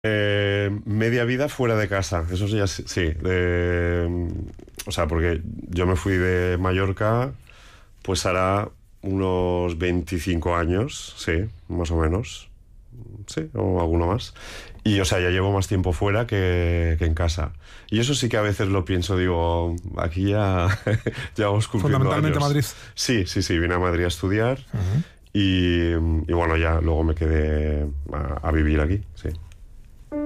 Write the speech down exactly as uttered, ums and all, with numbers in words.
Eh, media vida fuera de casa, eso ya sí. sí, de- o sea, porque yo me fui de Mallorca, pues hará unos veinticinco años, sí, más o menos. Sí, o alguno más. Y, o sea, ya llevo más tiempo fuera que, que en casa. Y eso sí que a veces lo pienso, digo, aquí ya, ya vamos cumpliendo Fundamentalmente años. Madrid. Sí, sí, sí, vine a Madrid a estudiar Ujú. y, y bueno, ya luego me quedé a, a vivir aquí, sí.